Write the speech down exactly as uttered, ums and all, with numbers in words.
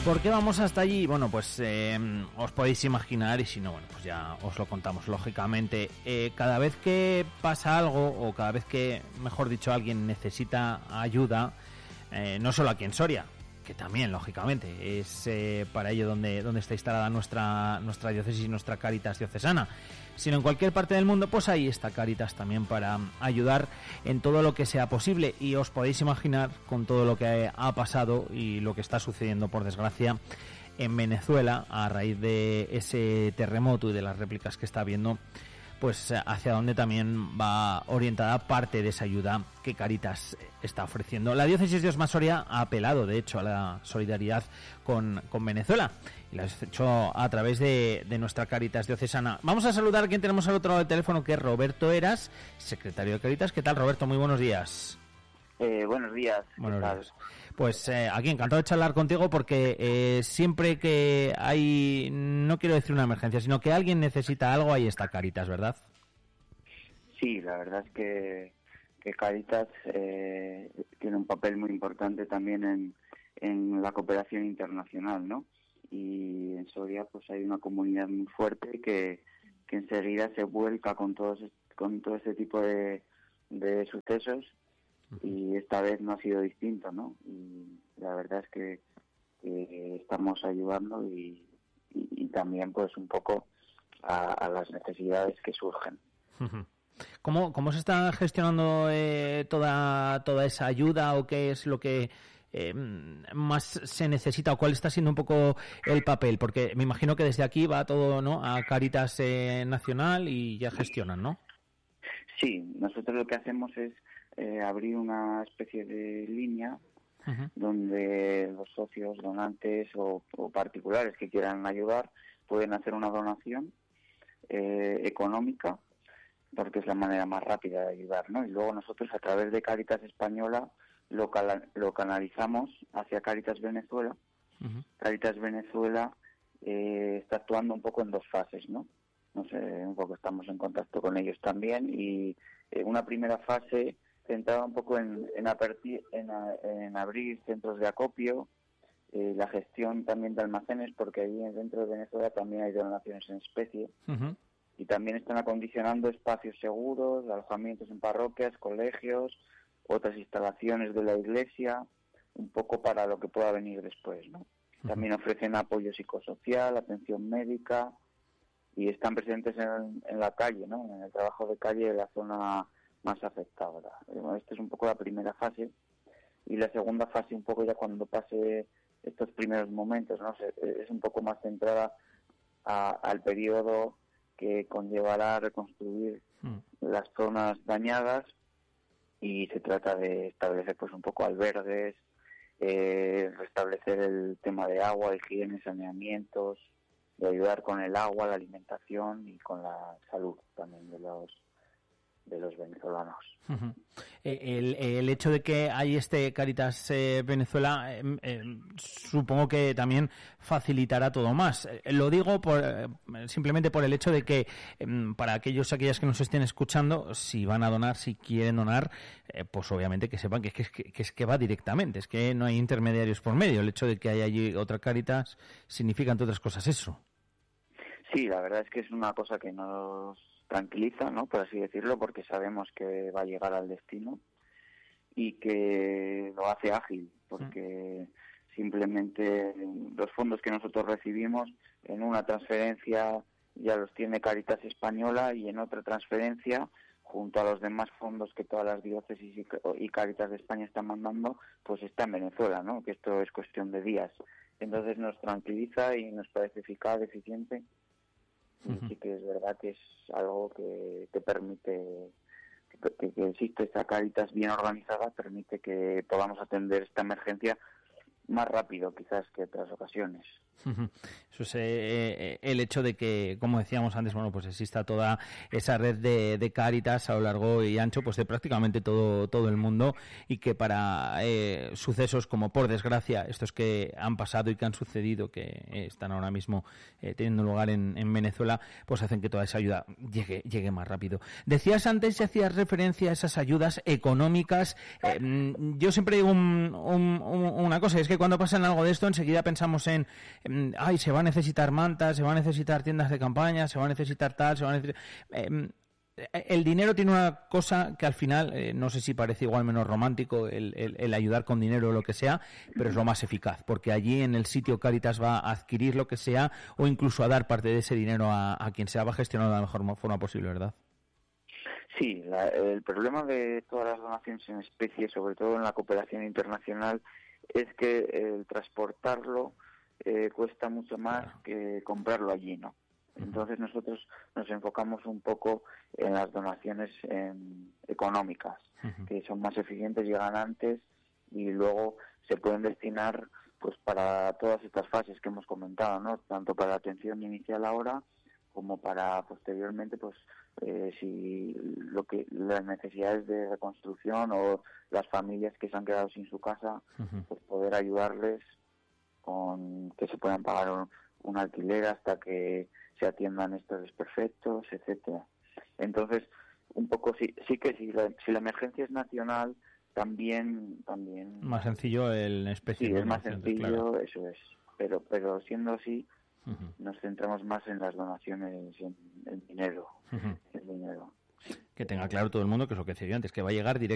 ¿Por qué vamos hasta allí? Bueno, pues eh, os podéis imaginar, y si no, bueno, pues ya os lo contamos. Lógicamente, eh, cada vez que pasa algo, o cada vez que, mejor dicho, alguien necesita ayuda, eh, no solo aquí en Soria, que también, lógicamente, es eh, para ello donde, donde está instalada nuestra, nuestra diócesis y nuestra Cáritas diocesana, sino en cualquier parte del mundo, pues ahí está Cáritas también para ayudar en todo lo que sea posible. Y os podéis imaginar, con todo lo que ha pasado y lo que está sucediendo, por desgracia, en Venezuela, a raíz de ese terremoto y de las réplicas que está habiendo, pues hacia donde también va orientada parte de esa ayuda que Cáritas está ofreciendo. La diócesis de Osma Soria ha apelado, de hecho, a la solidaridad con, con Venezuela, y lo ha hecho a través de, de nuestra Cáritas diocesana. Vamos a saludar a quien tenemos al otro lado del teléfono, que es Roberto Eras, secretario de Cáritas. ¿Qué tal, Roberto? Muy buenos días. Eh, buenos días. Buenos días. Pues eh, aquí encantado de charlar contigo, porque eh, siempre que hay, no quiero decir una emergencia, sino que alguien necesita algo, ahí está Cáritas, ¿verdad? Sí, la verdad es que, que Cáritas eh, tiene un papel muy importante también en, en la cooperación internacional, ¿no? Y en Soria pues hay una comunidad muy fuerte que, que enseguida se vuelca con todos con todo este tipo de, de sucesos. Y esta vez no ha sido distinto, ¿no? Y la verdad es que, que estamos ayudando y, y, y también pues un poco a, a las necesidades que surgen. ¿Cómo, cómo se está gestionando eh, toda toda esa ayuda, o qué es lo que eh, más se necesita, o cuál está siendo un poco el papel? Porque me imagino que desde aquí va todo, ¿no?, a Cáritas eh, Nacional y ya gestionan, ¿no? Sí, nosotros lo que hacemos es Eh, abrir una especie de línea uh-huh. donde los socios, donantes o, o particulares que quieran ayudar pueden hacer una donación eh, económica, porque es la manera más rápida de ayudar, ¿no? Y luego nosotros, a través de Cáritas Española, lo, cal- lo canalizamos hacia Cáritas Venezuela. Uh-huh. Cáritas Venezuela eh, está actuando un poco en dos fases, ¿no? No sé, un poco estamos en contacto con ellos también, y eh, una primera fase centrada un poco en en, aperti- en, a, en abrir centros de acopio, eh, la gestión también de almacenes, porque ahí dentro de Venezuela también hay donaciones en especie, uh-huh. y también están acondicionando espacios seguros, alojamientos en parroquias, colegios, otras instalaciones de la iglesia, un poco para lo que pueda venir después, ¿no? Uh-huh. También ofrecen apoyo psicosocial, atención médica, y están presentes en, en la calle, ¿no?, en el trabajo de calle de la zona más afectada. Esta es un poco la primera fase, y la segunda fase un poco ya cuando pase estos primeros momentos, ¿no? Es un poco más centrada a, al periodo que conllevará reconstruir mm. las zonas dañadas, y se trata de establecer pues un poco albergues, eh, restablecer el tema de agua, de higiene, saneamientos, de ayudar con el agua, la alimentación y con la salud también de los de los venezolanos. Uh-huh. El, el hecho de que hay este Cáritas eh, Venezuela, eh, eh, supongo que también facilitará todo más. Eh, lo digo por, eh, simplemente por el hecho de que eh, para aquellos aquellas que nos estén escuchando, si van a donar, si quieren donar, eh, pues obviamente que sepan que es que, que, que es que va directamente, es que no hay intermediarios por medio. El hecho de que haya allí otra Cáritas significa, entre otras cosas, eso. Sí, la verdad es que es una cosa que nos tranquiliza, ¿no?, por así decirlo, porque sabemos que va a llegar al destino, y que lo hace ágil, porque mm. simplemente los fondos que nosotros recibimos en una transferencia ya los tiene Cáritas Española, y en otra transferencia, junto a los demás fondos que todas las diócesis y Cáritas de España están mandando, pues está en Venezuela, ¿no?, que esto es cuestión de días. Entonces nos tranquiliza y nos parece eficaz, eficiente. Y uh-huh. sí que es verdad que es algo que, que permite que, que existe esta Cáritas bien organizada, permite que podamos atender esta emergencia más rápido quizás que otras ocasiones. Eso es eh, el hecho de que, como decíamos antes, bueno, pues exista toda esa red de, de Cáritas a lo largo y ancho, pues de prácticamente todo todo el mundo, y que para eh, sucesos como, por desgracia, estos que han pasado y que han sucedido, que eh, están ahora mismo eh, teniendo lugar en, en Venezuela, pues hacen que toda esa ayuda llegue llegue más rápido. Decías antes, y hacías referencia a esas ayudas económicas. Eh, yo siempre digo un, un, un, una cosa, es que que cuando pasa algo de esto enseguida pensamos en, en, ay, se va a necesitar mantas, se va a necesitar tiendas de campaña, se va a necesitar tal, se va a necesitar... Eh, el dinero tiene una cosa que al final, eh, no sé si parece igual menos romántico el, el, el ayudar con dinero o lo que sea, pero es lo más eficaz, porque allí en el sitio Cáritas va a adquirir lo que sea o incluso a dar parte de ese dinero a, a quien se va gestionando de la mejor forma posible, ¿verdad? Sí, la, el problema de todas las donaciones en especie, sobre todo en la cooperación internacional, es que el transportarlo eh, cuesta mucho más claro. que comprarlo allí, ¿no? Entonces nosotros nos enfocamos un poco en las donaciones en, económicas, uh-huh. que son más eficientes, llegan antes y luego se pueden destinar pues para todas estas fases que hemos comentado, ¿no? Tanto para la atención inicial ahora como para posteriormente, pues eh, si lo que las necesidades de reconstrucción o las familias que se han quedado sin su casa, uh-huh. pues poder ayudarles con que se puedan pagar un, un alquiler hasta que se atiendan estos desperfectos, etcétera. Entonces, un poco sí, sí que si la, si la emergencia es nacional, también también más sencillo el especie. Sí, es más sencillo, claro. Eso es. Pero pero siendo así, uh-huh. nos centramos más en las donaciones, en el dinero, uh-huh. el dinero. Que tenga claro todo el mundo que es lo que decía yo antes, que va a llegar directamente